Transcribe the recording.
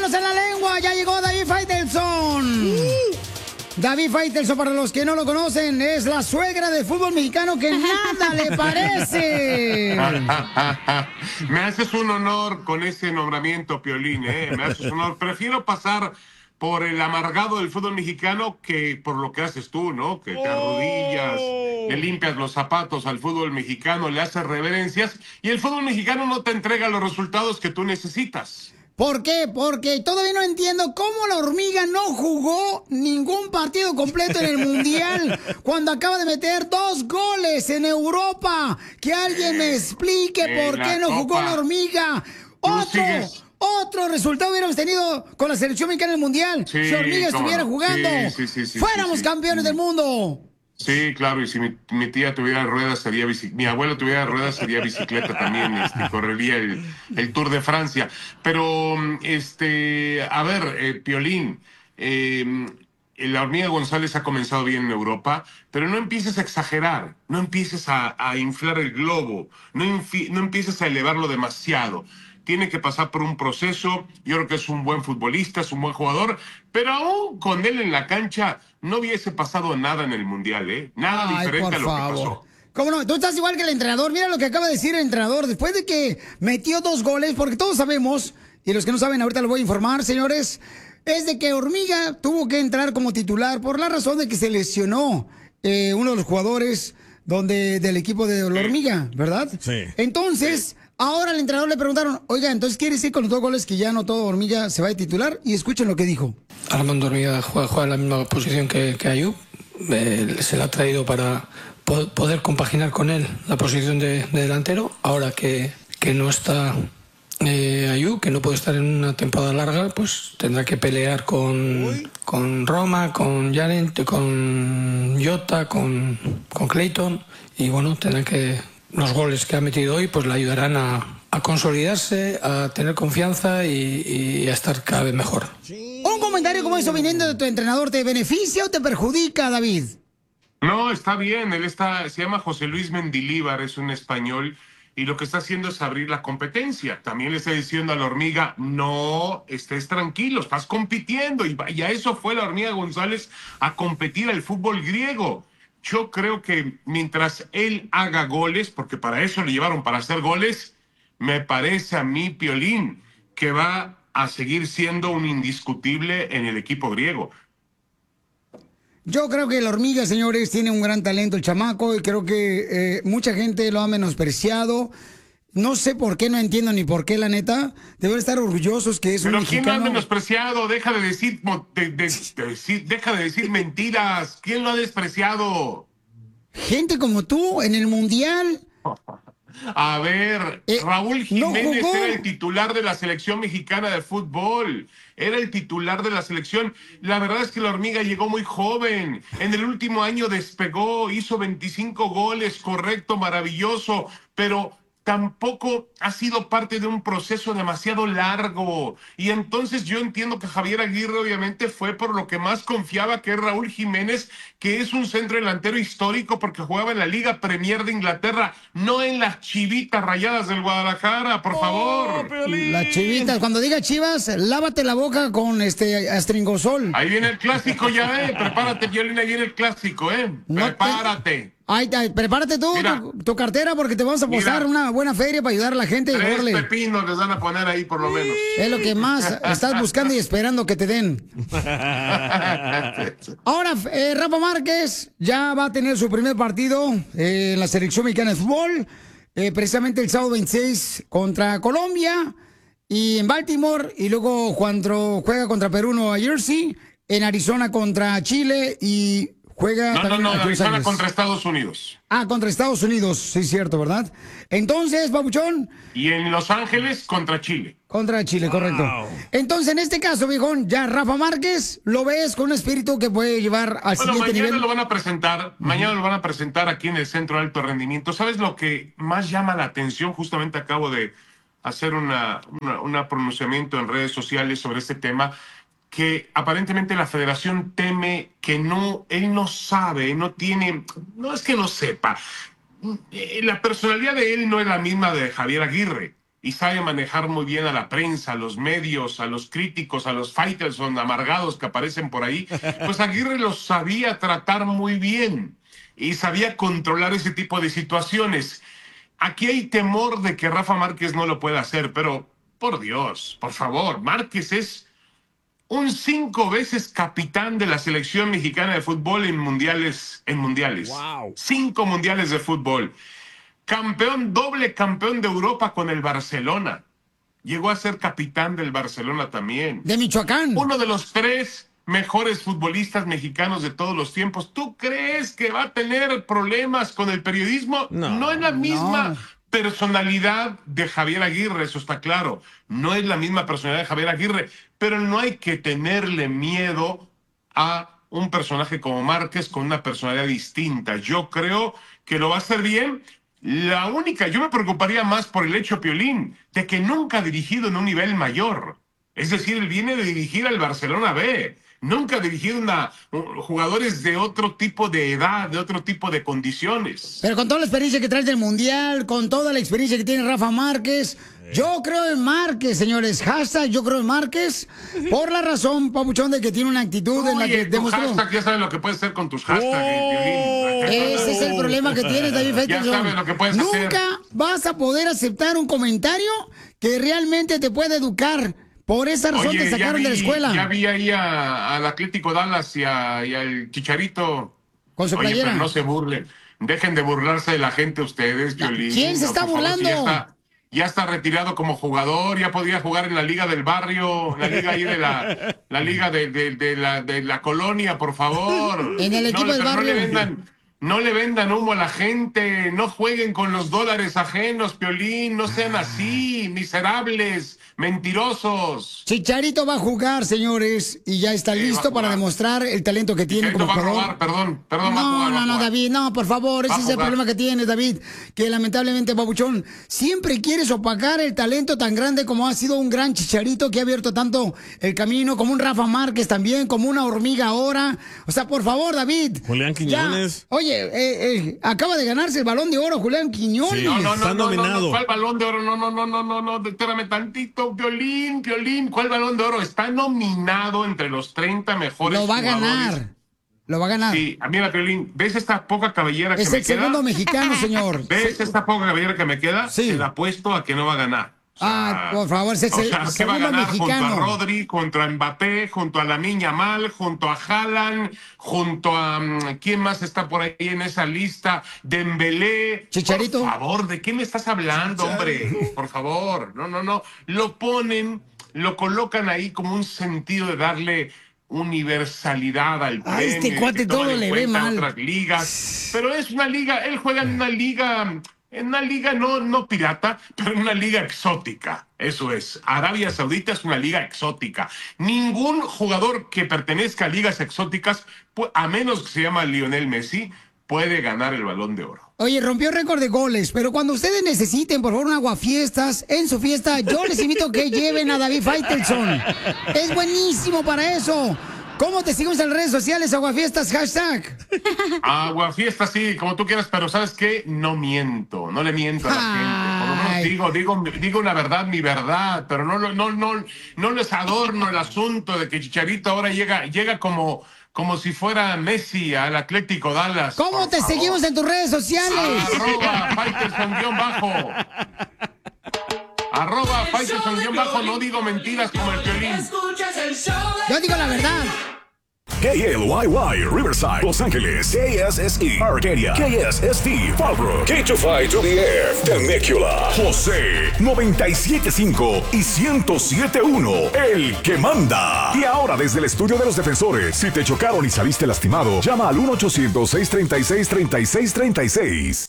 pelos en la lengua! ¡Ya llegó David Faitelson! David Faitelson, para los que no lo conocen, es la suegra del fútbol mexicano que nada le parece. Me haces un honor con ese nombramiento, Piolín, ¿eh? Me haces un honor. Prefiero pasar por el amargado del fútbol mexicano que por lo que haces tú, ¿no? Que te arrodillas, le limpias los zapatos al fútbol mexicano, le haces reverencias y el fútbol mexicano no te entrega los resultados que tú necesitas. ¿Por qué? Porque todavía no entiendo cómo la hormiga no jugó ningún partido completo en el Mundial cuando acaba de meter 2 goles en Europa. Que alguien me explique por qué no jugó la hormiga. Otro resultado hubiéramos tenido con la selección mexicana en el Mundial. Sí, si hormiga estuviera jugando, fuéramos campeones del mundo. Sí, claro, y si mi tía tuviera ruedas, mi abuelo tuviera ruedas, sería bicicleta también, correría el Tour de Francia. Pero, a ver, Piolín, la hormiga González ha comenzado bien en Europa, pero no empieces a exagerar, no empieces a inflar el globo, no empieces a elevarlo demasiado. Tiene que pasar por un proceso. Yo creo que es un buen futbolista, es un buen jugador, pero aún con él en la cancha no hubiese pasado nada en el Mundial, ¿eh? Nada diferente a lo que pasó. ¿Cómo no? Tú estás igual que el entrenador. Mira lo que acaba de decir el entrenador. Después de que metió 2 goles, porque todos sabemos, y los que no saben ahorita lo voy a informar, señores, es de que Hormiga tuvo que entrar como titular por la razón de que se lesionó uno de los jugadores del equipo de la Hormiga, ¿verdad? Sí. Entonces... Ahora al entrenador le preguntaron, oiga, entonces ¿quiere decir con los 2 goles que ya anotó Hormiga se va de titular? Y escuchen lo que dijo. Armando Hormiga juega en la misma posición que Ayub. Se la ha traído para poder compaginar con él la posición de delantero. Ahora que no está Ayub, que no puede estar en una temporada larga, pues tendrá que pelear con Roma, con Yarent, con Jota, con Clayton. Y bueno, tendrán que... Los goles que ha metido hoy pues le ayudarán a consolidarse, a tener confianza y a estar cada vez mejor. Un comentario como eso viniendo de tu entrenador, ¿te beneficia o te perjudica, David? No, está bien. Se llama José Luis Mendilíbar, es un español, y lo que está haciendo es abrir la competencia. También le está diciendo a la hormiga, no, estés tranquilo, estás compitiendo. Y a eso fue la hormiga González, a competir al fútbol griego. Yo creo que mientras él haga goles, porque para eso le llevaron, para hacer goles, me parece a mí, Piolín, que va a seguir siendo un indiscutible en el equipo griego. Yo creo que la hormiga, señores, tiene un gran talento el chamaco y creo que mucha gente lo ha menospreciado. No sé por qué, no entiendo ni por qué, la neta. Deben estar orgullosos que es un mexicano. ¿Pero quién lo ha menospreciado? Deja de decir mentiras. ¿Quién lo ha despreciado? Gente como tú en el Mundial. A ver, Raúl Jiménez era el titular de la selección mexicana de fútbol. Era el titular de la selección. La verdad es que la hormiga llegó muy joven. En el último año despegó, hizo 25 goles, correcto, maravilloso, pero tampoco ha sido parte de un proceso demasiado largo. Y entonces yo entiendo que Javier Aguirre obviamente fue por lo que más confiaba, que es Raúl Jiménez, que es un centro delantero histórico porque jugaba en la Liga Premier de Inglaterra, no en las Chivitas Rayadas del Guadalajara, por favor. Las Chivitas, cuando diga Chivas, lávate la boca con astringosol. Ahí viene el clásico ya, prepárate, Piolín, ahí viene el clásico, prepárate. Ay, prepárate tú, tu cartera, porque te vamos a posar una buena feria para ayudar a la gente. 3 pepinos les van a poner ahí por lo menos. Es lo que más estás buscando y esperando que te den. Ahora, Rafa Márquez ya va a tener su primer partido en la selección mexicana de fútbol, precisamente el sábado 26 contra Colombia y en Baltimore, y luego cuando juega contra Perú, Nueva Jersey, en Arizona contra Chile y... No, Arizona contra Estados Unidos. Contra Estados Unidos, sí, cierto, ¿verdad? Entonces, Papuchón. Y en Los Ángeles contra Chile. Contra Chile, correcto. Entonces, en este caso, viejón, ya Rafa Márquez lo ves con un espíritu que puede llevar al siguiente nivel. Mañana lo van a presentar, mañana lo van a presentar aquí en el Centro de Alto Rendimiento. ¿Sabes lo que más llama la atención? Justamente acabo de hacer un pronunciamiento en redes sociales sobre este tema, que aparentemente la federación teme que él no sabe, no es que no sepa, la personalidad de él no es la misma de Javier Aguirre. y sabe manejar muy bien a la prensa, a los medios, a los críticos, a los fighters amargados que aparecen por ahí, pues Aguirre los sabía tratar muy bien y sabía controlar ese tipo de situaciones. Aquí hay temor de que Rafa Márquez no lo pueda hacer, pero por Dios, por favor, Márquez es un 5 veces capitán de la selección mexicana de fútbol en mundiales. Wow. 5 mundiales de fútbol. Campeón, doble campeón de Europa con el Barcelona. Llegó a ser capitán del Barcelona también. De Michoacán. Uno de los 3 mejores futbolistas mexicanos de todos los tiempos. ¿Tú crees que va a tener problemas con el periodismo? No es la misma personalidad de Javier Aguirre, eso está claro. No es la misma personalidad de Javier Aguirre, pero no hay que tenerle miedo a un personaje como Márquez con una personalidad distinta. Yo creo que lo va a hacer bien. Yo me preocuparía más por el hecho, Piolín, de que nunca ha dirigido en un nivel mayor. Es decir, él viene de dirigir al Barcelona B. Nunca ha dirigido jugadores de otro tipo de edad, de otro tipo de condiciones. Pero con toda la experiencia que traes del Mundial, con toda la experiencia que tiene Rafa Márquez, yo creo en Márquez, señores. Hashtag yo creo en Márquez, por la razón, papuchón, de que tiene una actitud en la que demostró. Hashtag, ya sabes lo que puedes hacer con tus hashtags. Ese es el problema que tienes, David Faitelson. Ya sabes lo que puedes hacer. Nunca vas a poder aceptar un comentario que realmente te puede educar. Por esa razón te sacaron de la escuela. Ya vi ahí al Atlético Dallas y al Chicharito. Con su playera. Pero no se burlen. Dejen de burlarse de la gente ustedes, Piolín. ¿Quién se está burlando? Ya está retirado como jugador, ya podía jugar en la liga del barrio, la liga ahí de la liga de la colonia, por favor. En el equipo del barrio. No le vendan humo a la gente, no jueguen con los dólares ajenos, Piolín, no sean así, miserables, mentirosos. Chicharito va a jugar, señores, y ya está listo para demostrar el talento que tiene como jugador. Va a robar, perdón, No, David, no, por favor, ese es el problema que tienes, David, que lamentablemente, babuchón, siempre quieres opacar el talento tan grande como ha sido un gran Chicharito que ha abierto tanto el camino, como un Rafa Márquez también, como una hormiga ahora. O sea, por favor, David. Julián Quiñones. Oye, acaba de ganarse el Balón de Oro, Julián Quiñones. Sí, está nominado. ¿Cuál Balón de Oro? No, espérame tantito, Piolín, ¿cuál Balón de Oro? Está nominado entre los 30 mejores jugadores. Lo va a ganar. Sí, mira, Piolín, ¿ves esta poca cabellera que me queda? Es el segundo mexicano, señor. ¿Ves esta poca cabellera que me queda? Sí. Se la apuesto a que no va a ganar. Por favor, ¿qué va a ganar mexicano? Junto a Rodri, junto a Mbappé, junto a Lamine Yamal, junto a Haaland, junto a... ¿quién más está por ahí en esa lista? Dembélé. Chicharito. Por favor, ¿de qué me estás hablando, hombre? Por favor, no. Lo colocan ahí como un sentido de darle universalidad al premio. Este cuate todo le ve mal. Otras ligas. Pero es una liga, él juega en una liga... no pirata, pero en una liga exótica. Eso es. Arabia Saudita es una liga exótica. Ningún jugador que pertenezca a ligas exóticas, a menos que se llama Lionel Messi, puede ganar el Balón de Oro. Oye, rompió récord de goles, pero cuando ustedes necesiten, por favor, un aguafiestas en su fiesta, yo les invito a que lleven a David Faitelson. Es buenísimo para eso. ¿Cómo te seguimos en las redes sociales, Aguafiestas? Hashtag. Aguafiestas, sí, como tú quieras, pero ¿sabes qué? No miento, no le miento a la gente. Por lo menos digo una verdad, mi verdad, pero no les adorno el asunto de que Chicharito ahora llega como si fuera Messi al Atlético Dallas. ¿Cómo te seguimos en tus redes sociales? @Faitelson_. @Faitelson_, no digo mentiras como el Piolín. Yo digo la verdad. KLYY, Riverside, Los Ángeles, KSSE, Arcadia, KSST, Fallbrook, K25 to the Air, Temecula, José, 97.5 y 107.1, el que manda. Y ahora desde el estudio de los defensores, si te chocaron y saliste lastimado, llama al 1-800-636-3636.